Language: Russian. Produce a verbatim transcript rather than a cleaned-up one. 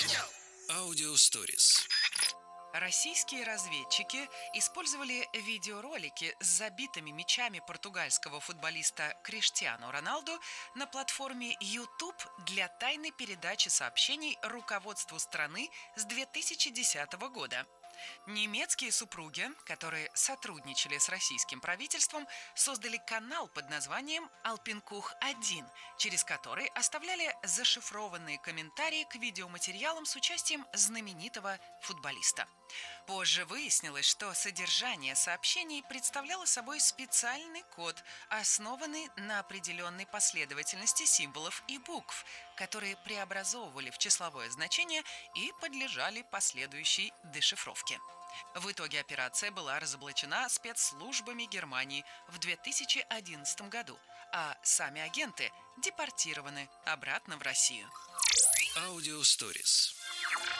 Аудиосторис. Российские разведчики использовали видеоролики с забитыми мячами португальского футболиста Криштиану Роналду на платформе YouTube для тайной передачи сообщений руководству страны с две тысячи десятого года. Немецкие супруги, которые сотрудничали с российским правительством, создали канал под названием «Алпинкух один», через который оставляли зашифрованные комментарии к видеоматериалам с участием знаменитого футболиста. Позже выяснилось, что содержание сообщений представляло собой специальный код, основанный на определенной последовательности символов и букв, которые преобразовывали в числовое значение и подлежали последующей дешифровке. В итоге операция была разоблачена спецслужбами Германии в две тысячи одиннадцатом году, а сами агенты депортированы обратно в Россию. Аудиосторис.